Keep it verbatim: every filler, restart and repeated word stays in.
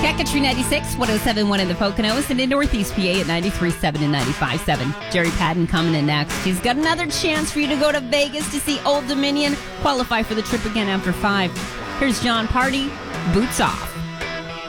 Catcatry ninety-six, one oh seven point one in the Poconos, and in Northeast P A at ninety-three point seven and ninety-five point seven. Jerry Patton coming in next. He's got another chance for you to go to Vegas to see Old Dominion. Qualify for the trip again after five. Here's John Party, Boots Off.